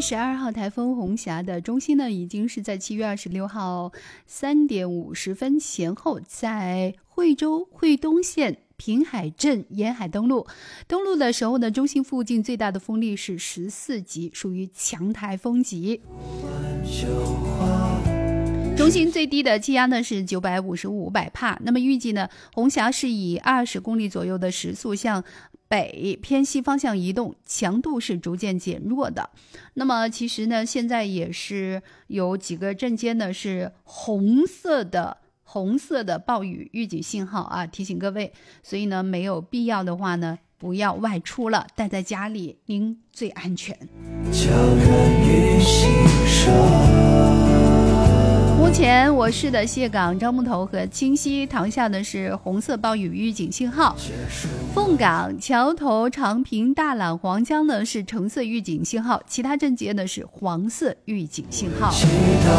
12号台风红霞的中心呢，已经是在7月26号3点50分前后在惠州惠东县平海镇沿海登陆的时候呢，中心附近最大的风力是14级，属于强台风级。中心最低的气压呢是955百帕。那么预计呢，红霞是以20公里左右的时速向北偏西方向移动，强度是逐渐减弱的。那么其实呢，现在也是有几个镇间呢是红色的暴雨预警信号啊，提醒各位。所以呢，没有必要的话呢，不要外出了，待在家里您最安全。目前我市的蟹港、樟木头和清溪塘下的是红色暴雨预警信号，凤岗、桥头、长平、大榄、黄江呢是橙色预警信号，其他镇街呢是黄色预警信号。